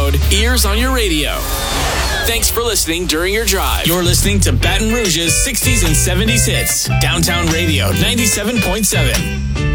road, ears on your radio. Thanks for listening during your drive. You're listening to Baton Rouge's 60s and 70s hits. Downtown Radio 97.7.